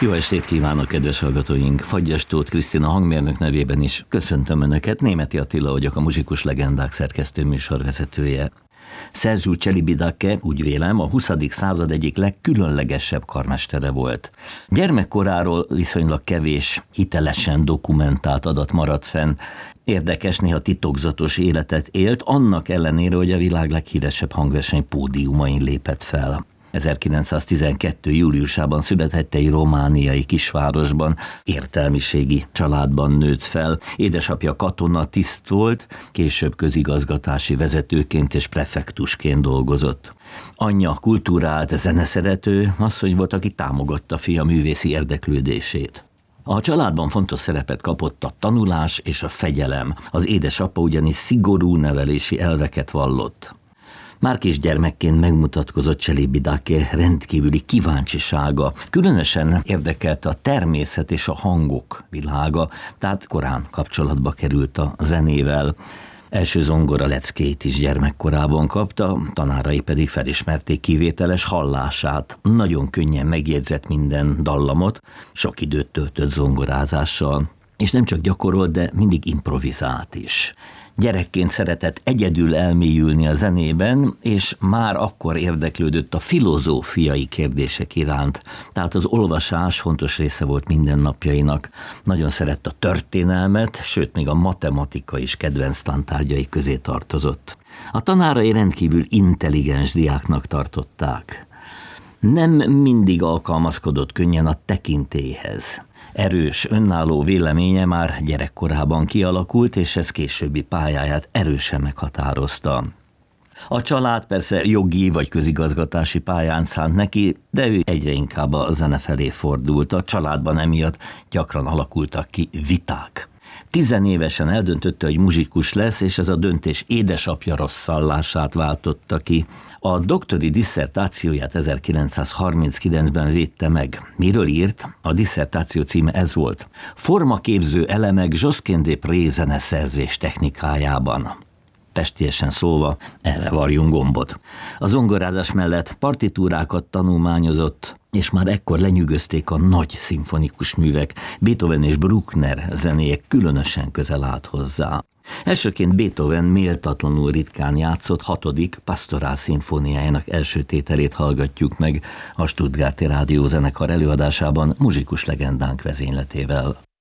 Jó estét kívánok, kedves hallgatóink! Fagyas Tóth Krisztina hangmérnök nevében is köszöntöm Önöket. Németi Attila vagyok, a Muzsikus Legendák szerkesztő műsorvezetője. Sergiu Celibidache, úgy vélem, a 20. század egyik legkülönlegesebb karmestere volt. Gyermekkoráról viszonylag kevés, hitelesen dokumentált adat maradt fenn. Érdekes, néha titokzatos életet élt, annak ellenére, hogy a világ leghíresebb hangverseny pódiumain lépett fel. 1912. júliusában született egy romániai kisvárosban, értelmiségi családban nőtt fel. Édesapja katonatiszt volt, később közigazgatási vezetőként és prefektusként dolgozott. Anyja kulturált, zeneszerető, asszony volt, aki támogatta fia művészi érdeklődését. A családban fontos szerepet kapott a tanulás és a fegyelem. Az édesapa ugyanis szigorú nevelési elveket vallott. Már kisgyermekként megmutatkozott Celibidache rendkívüli kíváncsisága. Különösen érdekelte a természet és a hangok világa, tehát korán kapcsolatba került a zenével. Első zongora leckét is gyermekkorában kapta, tanárai pedig felismerték kivételes hallását. Nagyon könnyen megjegyzett minden dallamot, sok időt töltött zongorázással. És nem csak gyakorolt, de mindig improvizált is. Gyerekként szeretett egyedül elmélyülni a zenében, és már akkor érdeklődött a filozófiai kérdések iránt. Tehát az olvasás fontos része volt mindennapjainak. Nagyon szerette a történelmet, sőt még a matematika is kedvenc tantárgyai közé tartozott. A tanárai rendkívül intelligens diáknak tartották. Nem mindig alkalmazkodott könnyen a tekintélyhez. Erős, önálló véleménye már gyerekkorában kialakult, és ez későbbi pályáját erősen meghatározta. A család persze jogi vagy közigazgatási pályán szánt neki, de ő egyre inkább a zene felé fordult. A családban emiatt gyakran alakultak ki viták. 10 évesen eldöntötte, hogy muzsikus lesz, és ez a döntés édesapja rosszallását váltotta ki. A doktori disszertációját 1939-ben védte meg. Miről írt? A disszertáció címe ez volt: Formaképző elemek Josquin-des-Prés zeneszerzés technikájában. Pestiesen szólva, erre varjunk gombot. A zongorázás mellett partitúrákat tanulmányozott, és már ekkor lenyűgözték a nagy szimfonikus művek. Beethoven és Bruckner zenéjek különösen közel állt hozzá. Elsőként Beethoven méltatlanul ritkán játszott 6. Pastorál szimfóniájának első tételét hallgatjuk meg a Stuttgarti Rádiózenekar előadásában Muzsikus Legendánk vezényletével.